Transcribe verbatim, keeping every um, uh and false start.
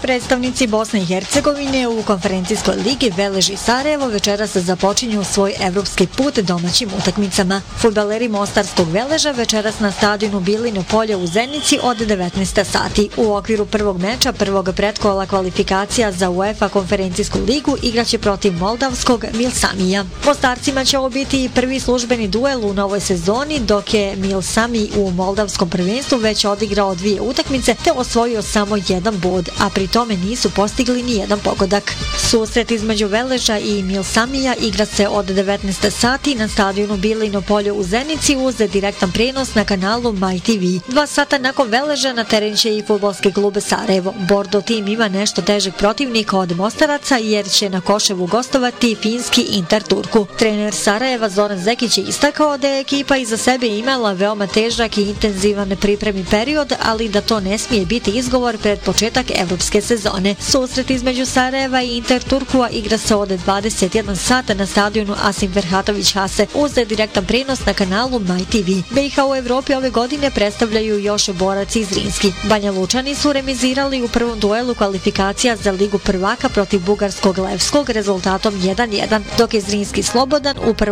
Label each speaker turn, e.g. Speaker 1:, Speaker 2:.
Speaker 1: Predstavnici Bosne i Hercegovine u konferencijskoj ligi Velež i Sarajevo večeras započinju svoj evropski put domaćim utakmicama. Fudbaleri mostarskog Veleža večeras na stadionu Bilino polje u Zenici od devetnaest sati. U okviru prvog meča prvog pretkola kvalifikacija za UEFA konferencijsku ligu igraće protiv moldavskog Milsamija. Mostarcima će ovo biti i prvi službeni duel u novoj sezoni, dok je Milsami u moldavskom prvenstvu već odigrao dvije utakmice te osvojio samo jedan bod, a pri tome nisu postigli ni jedan pogodak. Susret između Veleža i Milsamija igra se od devetnaest sati na stadionu Bilino polje u Zenici uz direktan prenos na kanalu My T V. Dva sata nakon Veleža na teren će i fudbalski klub Sarajevo. Bordo tim ima nešto težeg protivnika od Mostaraca jer će na Koševu gostovati finski Inter Turku. Trener Sarajeva Zoran Zekić je istakao da je ekipa iza sebe imala veoma težak i intenzivan pripremni period, ali da to ne smije biti izgovor pred početak evropske sezone. Susret između Sarajeva i Inter Turkua igra se od dvadeset jedan sata na stadionu Asim Ferhatović Hase uz direktan prenos na kanalu My T V. B i H u Evropi ove godine predstavljaju još borac iz Zrinski. Banja Lučani su remizirali u prvom duelu kvalifikacija za Ligu prvaka protiv bugarskog Levskog rezultatom jedan jedan, dok je Zrinski Slobodan u prvom